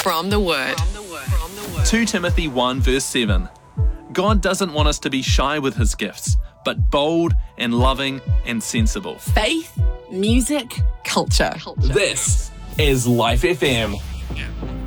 From the Word. 2 Timothy 1 verse 7. God doesn't want us to be shy with his gifts, but bold and loving and sensible. Faith, music, culture. This is Life FM.